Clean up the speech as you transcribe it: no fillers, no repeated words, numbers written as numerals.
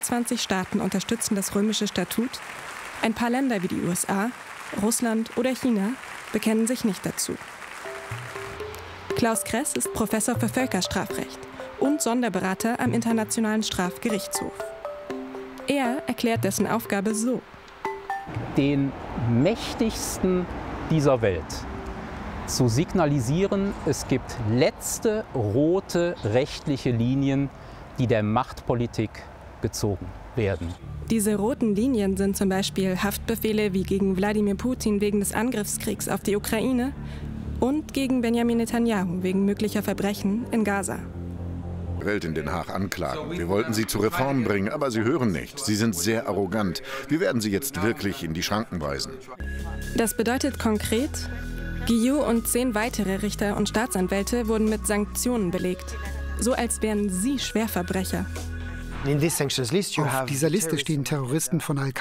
20 Staaten unterstützen das römische Statut. Ein paar Länder wie die USA, Russland oder China bekennen sich nicht dazu. Klaus Kress ist Professor für Völkerstrafrecht und Sonderberater am Internationalen Strafgerichtshof. Er erklärt dessen Aufgabe so: Den Mächtigsten dieser Welt zu signalisieren, es gibt letzte rote rechtliche Linien, die der Machtpolitik gezogen werden. Diese roten Linien sind zum Beispiel Haftbefehle wie gegen Wladimir Putin wegen des Angriffskriegs auf die Ukraine und gegen Benjamin Netanyahu wegen möglicher Verbrechen in Gaza. Welt in Den Haag anklagen. Wir wollten sie zu Reformen bringen, aber sie hören nicht. Sie sind sehr arrogant. Wir werden sie jetzt wirklich in die Schranken weisen. Das bedeutet konkret, Guillou und 10 weitere Richter und Staatsanwälte wurden mit Sanktionen belegt. So als wären sie Schwerverbrecher. Auf dieser Liste stehen Terroristen von